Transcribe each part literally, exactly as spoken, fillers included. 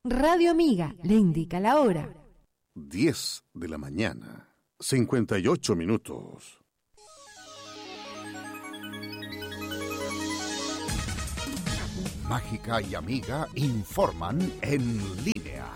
Radio Amiga le indica la hora. diez de la mañana, cincuenta y ocho minutos. Mágica y Amiga informan en línea.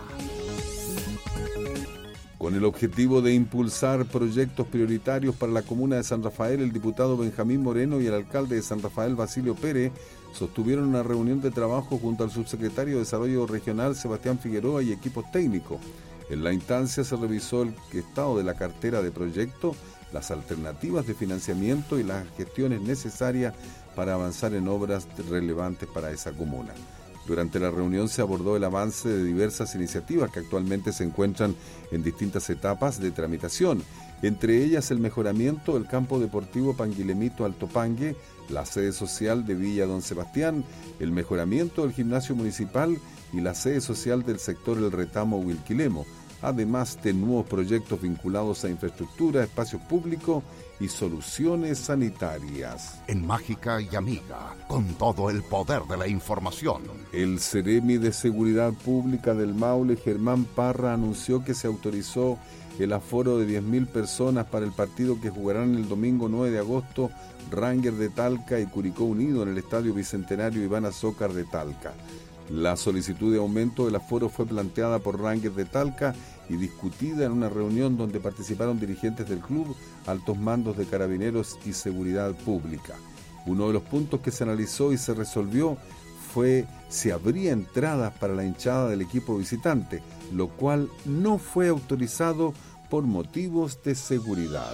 Con el objetivo de impulsar proyectos prioritarios para la comuna de San Rafael, el diputado Benjamín Moreno y el alcalde de San Rafael, Basilio Pérez, sostuvieron una reunión de trabajo junto al subsecretario de Desarrollo Regional, Sebastián Figueroa, y equipos técnicos. En la instancia se revisó el estado de la cartera de proyectos, las alternativas de financiamiento y las gestiones necesarias para avanzar en obras relevantes para esa comuna. Durante la reunión se abordó el avance de diversas iniciativas que actualmente se encuentran en distintas etapas de tramitación, entre ellas el mejoramiento del campo deportivo Panguilemito Alto Pangue, la sede social de Villa Don Sebastián, el mejoramiento del gimnasio municipal y la sede social del sector El Retamo Huilquilemo, además de nuevos proyectos vinculados a infraestructura, espacios públicos y soluciones sanitarias. En Mágica y Amiga, con todo el poder de la información. El Ceremi de Seguridad Pública del Maule, Germán Parra, anunció que se autorizó el aforo de diez mil personas para el partido que jugarán el domingo nueve de agosto, Rangers de Talca y Curicó Unido en el Estadio Bicentenario Iván Azócar de Talca. La solicitud de aumento del aforo fue planteada por Rangers de Talca y discutida en una reunión donde participaron dirigentes del club, altos mandos de Carabineros y Seguridad Pública. Uno de los puntos que se analizó y se resolvió fue si habría entradas para la hinchada del equipo visitante, lo cual no fue autorizado por motivos de seguridad.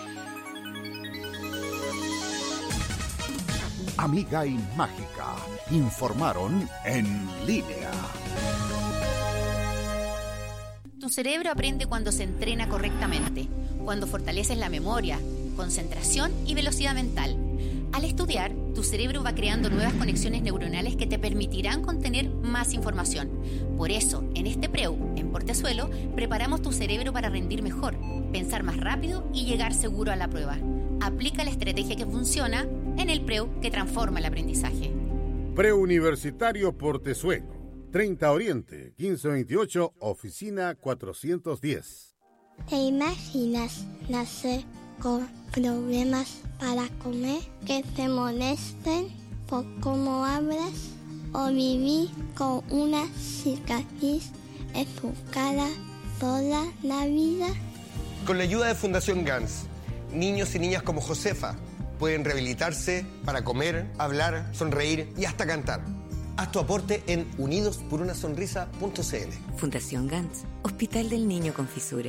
Amiga y Mágica informaron en línea. Tu cerebro aprende cuando se entrena correctamente, cuando fortaleces la memoria, concentración y velocidad mental. Al estudiar, tu cerebro va creando nuevas conexiones neuronales que te permitirán contener más información. Por eso, en este Preu, en Portezuelo, preparamos tu cerebro para rendir mejor, pensar más rápido y llegar seguro a la prueba. Aplica la estrategia que funciona en el Preu que transforma el aprendizaje. Preuniversitario Portezuelo, treinta Oriente, quince veintiocho, oficina cuatrocientos diez. ¿Te imaginas nacer con problemas para comer, que te molesten por cómo hablas, o vivir con una cicatriz en tu cara toda la vida? Con la ayuda de Fundación Gans, niños y niñas como Josefa pueden rehabilitarse para comer, hablar, sonreír y hasta cantar. Haz tu aporte en unidos por una sonrisa punto c l. Fundación Gans, Hospital del Niño con Fisura.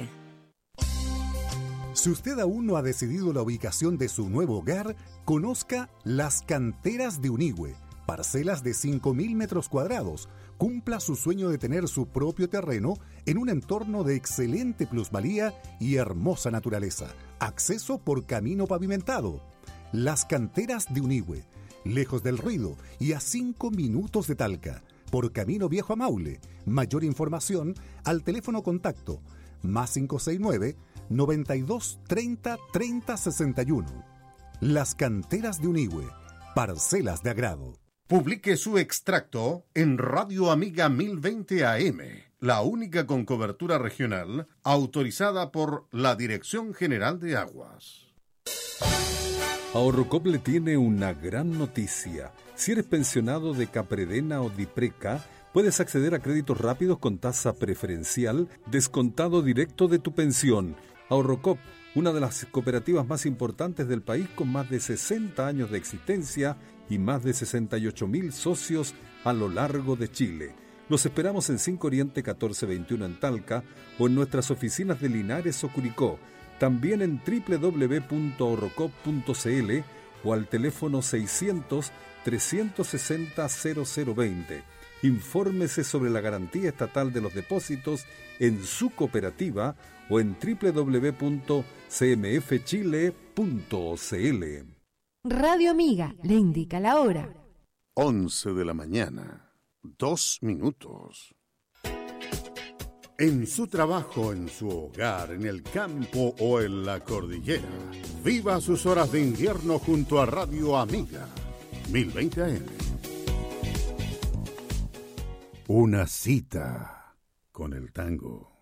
Si usted aún no ha decidido la ubicación de su nuevo hogar, conozca Las Canteras de Unigüe, parcelas de cinco mil metros cuadrados. Cumpla su sueño de tener su propio terreno en un entorno de excelente plusvalía y hermosa naturaleza. Acceso por camino pavimentado. Las Canteras de Unigüe, lejos del ruido y a cinco minutos de Talca, por camino viejo a Maule. Mayor información al teléfono contacto más cinco seis nueve, noventa y dos, treinta, treinta, sesenta y uno. Las Canteras de Unigüe, parcelas de agrado. Publique su extracto en Radio Amiga mil veinte A M, la única con cobertura regional autorizada por la Dirección General de Aguas. Ahorrocop le tiene una gran noticia. Si eres pensionado de Capredena o Dipreca, puedes acceder a créditos rápidos con tasa preferencial, descontado directo de tu pensión. Ahorrocop, una de las cooperativas más importantes del país con más de sesenta años de existencia y más de sesenta y ocho mil socios a lo largo de Chile. Los esperamos en cinco Oriente catorce veintiuno en Talca o en nuestras oficinas de Linares o Curicó. También en doble u doble u doble u punto ahorrocop punto c l o al teléfono seiscientos, trescientos sesenta, cero cero veinte. Infórmese sobre la garantía estatal de los depósitos en su cooperativa o en doble u doble u doble u punto c m f chile punto c l. Radio Amiga le indica la hora. once de la mañana, dos minutos. En su trabajo, en su hogar, en el campo o en la cordillera, viva sus horas de invierno junto a Radio Amiga, mil veinte A M. Una cita con el tango.